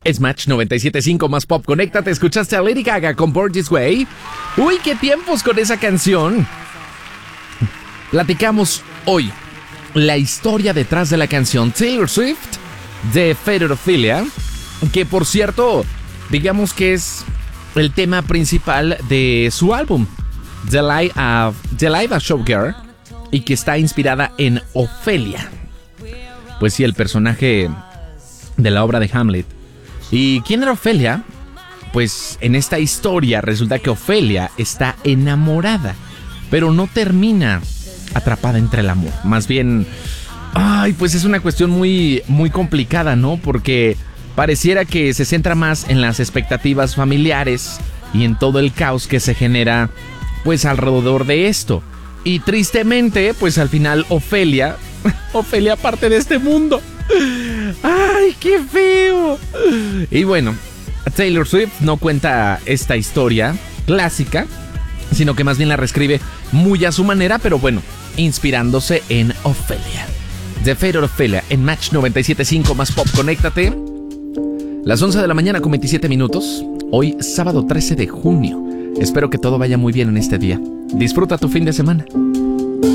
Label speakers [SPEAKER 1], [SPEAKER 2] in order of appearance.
[SPEAKER 1] Es Match 97.5 más pop. Conéctate, escuchaste a Lady Gaga con Born This Way. Uy, qué tiempos con esa canción. Platicamos hoy la historia detrás de la canción Taylor Swift de Federophilia, que por cierto, digamos que es el tema principal de su álbum The Life a Showgirl, y que está inspirada en Ofelia. Pues sí, el personaje de la obra de Hamlet. ¿Y quién era Ofelia? Pues en esta historia resulta que Ofelia está enamorada, pero no termina atrapada entre el amor. Más bien, pues es una cuestión muy, muy complicada, ¿no? Porque pareciera que se centra más en las expectativas familiares y en todo el caos que se genera, pues, alrededor de esto. Y tristemente, pues al final Ofelia parte de este mundo. ¡Ay, qué feo! Y bueno, Taylor Swift no cuenta esta historia clásica, sino que más bien la reescribe muy a su manera, pero bueno, inspirándose en Ofelia. The Fate of Ophelia en Match 97.5 más pop. Conéctate. Las 11 de la mañana con 27 minutos. Hoy, sábado 13 de junio. Espero que todo vaya muy bien en este día. Disfruta tu fin de semana.